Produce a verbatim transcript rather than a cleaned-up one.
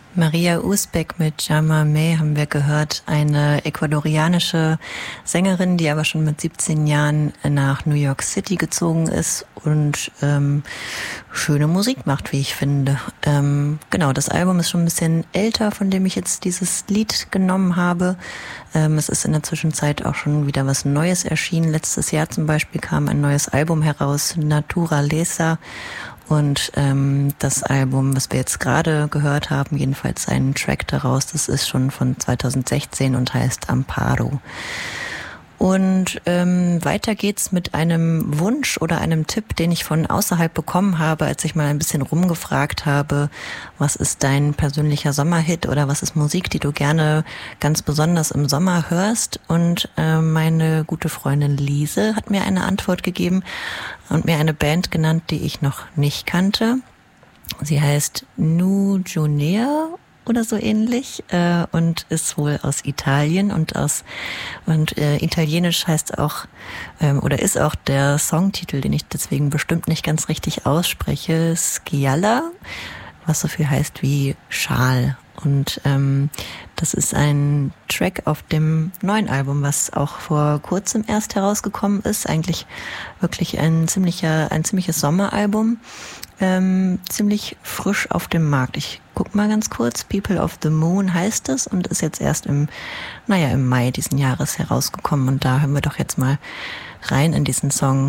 Maria Uzbek mit Jamameh haben wir gehört, eine ecuadorianische Sängerin, die aber schon mit siebzehn Jahren nach New York City gezogen ist und ähm, schöne Musik macht, wie ich finde. Ähm, genau, das Album ist schon ein bisschen älter, von dem ich jetzt dieses Lied genommen habe. Ähm, es ist in der Zwischenzeit auch schon wieder was Neues erschienen. Letztes Jahr zum Beispiel kam ein neues Album heraus, Naturaleza. Und ähm, das Album, was wir jetzt gerade gehört haben, jedenfalls einen Track daraus, das ist schon von zweitausendsechzehn und heißt Amparo. Und ähm, weiter geht's mit einem Wunsch oder einem Tipp, den ich von außerhalb bekommen habe, als ich mal ein bisschen rumgefragt habe, was ist dein persönlicher Sommerhit oder was ist Musik, die du gerne ganz besonders im Sommer hörst. Und äh, meine gute Freundin Lise hat mir eine Antwort gegeben und mir eine Band genannt, die ich noch nicht kannte. Sie heißt Nu Junea oder so ähnlich äh, und ist wohl aus Italien und aus und äh, italienisch heißt auch ähm, oder ist auch der Songtitel, den ich deswegen bestimmt nicht ganz richtig ausspreche, Scialla, was so viel heißt wie Schal. Und ähm, das ist ein Track auf dem neuen Album, was auch vor kurzem erst herausgekommen ist. Eigentlich wirklich ein ziemlicher, ein ziemliches Sommeralbum. Ähm, ziemlich frisch auf dem Markt. Ich guck mal ganz kurz. People of the Moon heißt es und ist jetzt erst im, naja, im Mai diesen Jahres herausgekommen. Und da hören wir doch jetzt mal rein in diesen Song